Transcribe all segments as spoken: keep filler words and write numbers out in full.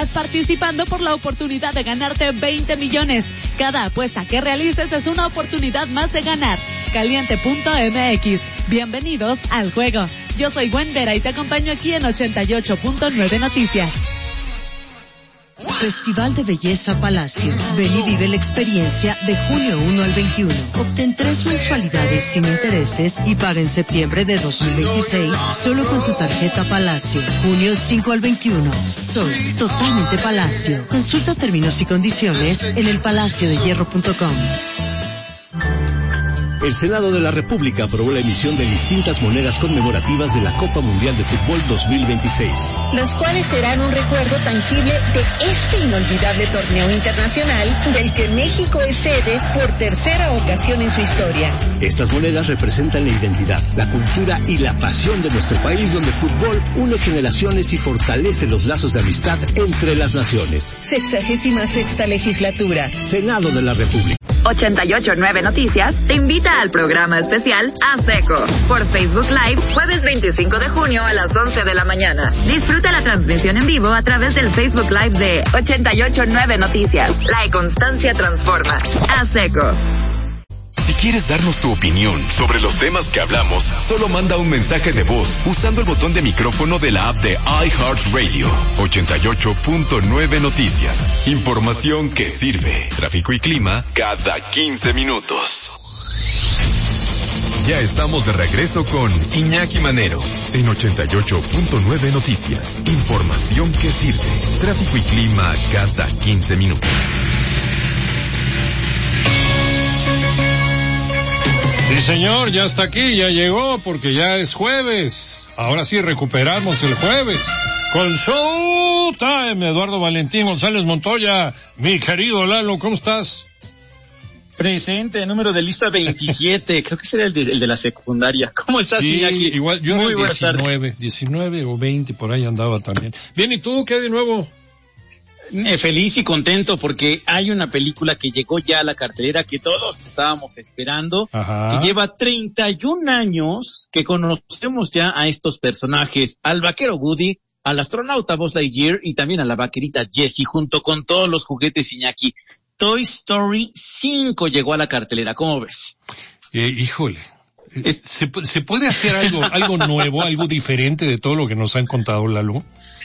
estarás participando por la oportunidad de ganarte veinte millones. Cada apuesta que realices es una oportunidad más de ganar. Caliente punto m x. Bienvenidos al juego. Yo soy Gwen Vera y te acompaño aquí en ochenta y ocho punto nueve Noticias. Festival de Belleza Palacio. Ven y vive la experiencia de junio uno al veintiuno. Obtén tres mensualidades sin intereses y paga en septiembre de dos mil veintiséis solo con tu tarjeta Palacio. Junio cinco al veintiuno. Soy totalmente Palacio. Consulta términos y condiciones en el palacio de hierro punto com. El Senado de la República aprobó la emisión de distintas monedas conmemorativas de la Copa Mundial de Fútbol dos mil veintiséis. Las cuales serán un recuerdo tangible de este inolvidable torneo internacional del que México es sede por tercera ocasión en su historia. Estas monedas representan la identidad, la cultura y la pasión de nuestro país, donde el fútbol une generaciones y fortalece los lazos de amistad entre las naciones. Sexagésima sexta legislatura. Senado de la República. ochenta y ocho punto nueve Noticias te invita al programa especial A Seco por Facebook Live, jueves veinticinco de junio a las once de la mañana. Disfruta la transmisión en vivo a través del Facebook Live de ochenta y ocho punto nueve Noticias. La constancia transforma. A Seco. Si quieres darnos tu opinión sobre los temas que hablamos, solo manda un mensaje de voz usando el botón de micrófono de la app de iHeartRadio. ochenta y ocho punto nueve Noticias. Información que sirve. Tráfico y clima cada quince minutos. Ya estamos de regreso con Iñaki Manero en ochenta y ocho punto nueve Noticias. Información que sirve. Tráfico y clima cada quince minutos. Sí, señor, ya está aquí, ya llegó, porque ya es jueves. Ahora sí recuperamos el jueves. Con Showtime, Eduardo Valentín González Montoya. Mi querido Lalo, ¿cómo estás? Presente, número de lista veintisiete. Creo que será el de, el de la secundaria. ¿Cómo estás, sí, Iñaki? Igual, yo Muy era buenas diecinueve, tardes. diecinueve o veinte, por ahí andaba también. Bien, ¿y tú qué de nuevo? Eh, feliz y contento porque hay una película que llegó ya a la cartelera que todos estábamos esperando. Ajá. Que lleva treinta y un años que conocemos ya a estos personajes, al vaquero Woody, al astronauta Buzz Lightyear y también a la vaquerita Jessie, junto con todos los juguetes, Iñaki. Toy Story cinco llegó a la cartelera, ¿cómo ves? Eh, híjole, es... ¿Se, ¿se puede hacer algo, algo nuevo, algo diferente de todo lo que nos han contado, Lalo?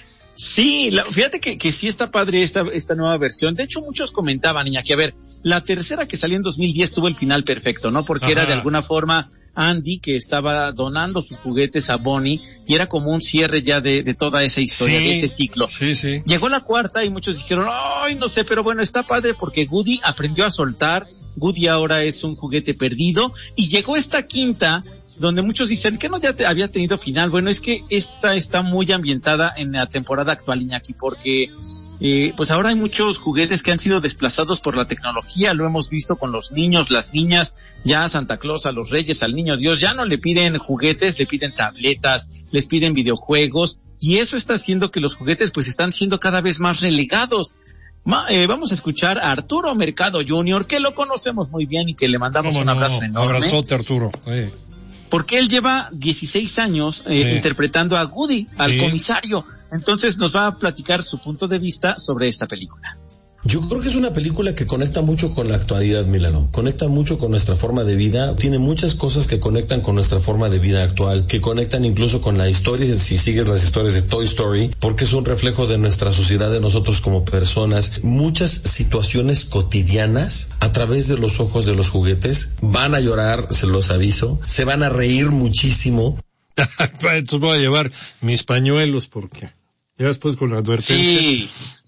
Sí, la, fíjate que, que sí está padre esta, esta nueva versión. De hecho, muchos comentaban, niña, que a ver, la tercera que salió en dos mil diez tuvo el final perfecto, ¿no? Porque Ajá. era de alguna forma Andy que estaba donando sus juguetes a Bonnie y era como un cierre ya de, de toda esa historia, sí, de ese ciclo. Sí, sí. Llegó la cuarta y muchos dijeron, ay, no sé, pero bueno, está padre porque Woody aprendió a soltar. Woody ahora es un juguete perdido y llegó esta quinta donde muchos dicen que no ya te, había tenido final. Bueno, es que esta está muy ambientada en la temporada actual, Iñaki, porque eh, pues ahora hay muchos juguetes que han sido desplazados por la tecnología. Lo hemos visto con los niños, las niñas, ya a Santa Claus, a los Reyes, al Niño Dios, ya no le piden juguetes, le piden tabletas, les piden videojuegos, y eso está haciendo que los juguetes pues están siendo cada vez más relegados. Ma, eh, vamos a escuchar a Arturo Mercado junior, que lo conocemos muy bien y que le mandamos un abrazo no? enorme. Abrazote, Arturo. Eh. Porque él lleva dieciséis años eh, sí. interpretando a Woody, al sí. comisario. Entonces nos va a platicar su punto de vista sobre esta película. Yo creo que es una película que conecta mucho con la actualidad, Milano. Conecta mucho con nuestra forma de vida. Tiene muchas cosas que conectan con nuestra forma de vida actual, que conectan incluso con la historia, si sigues las historias de Toy Story, porque es un reflejo de nuestra sociedad, de nosotros como personas. Muchas situaciones cotidianas a través de los ojos de los juguetes. Van a llorar, se los aviso. Se van a reír muchísimo. Entonces voy a llevar mis pañuelos porque ya después con la advertencia. Sí.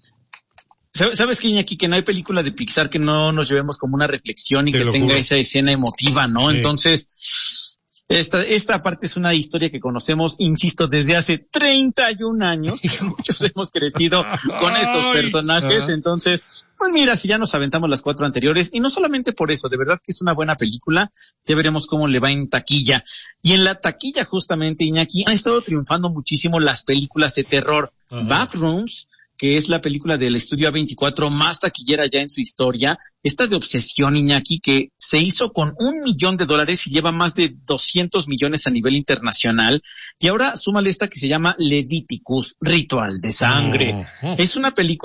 ¿Sabes qué, Iñaki? Que no hay película de Pixar que no nos llevemos como una reflexión y Te que tenga juro. esa escena emotiva, ¿no? Sí. Entonces, esta, esta parte es una historia que conocemos, insisto, desde hace treinta y un años. Muchos hemos crecido con estos personajes. Entonces, pues mira, si ya nos aventamos las cuatro anteriores, y no solamente por eso, de verdad que es una buena película, ya veremos cómo le va en taquilla. Y en la taquilla, justamente, Iñaki, han estado triunfando muchísimo las películas de terror. Ajá. Backrooms, que es la película del estudio A veinticuatro más taquillera ya en su historia, esta de Obsesión, Iñaki, que se hizo con un millón de dólares y lleva más de doscientos millones a nivel internacional, y ahora súmale esta que se llama Leviticus, Ritual de Sangre. Uh-huh. Es una película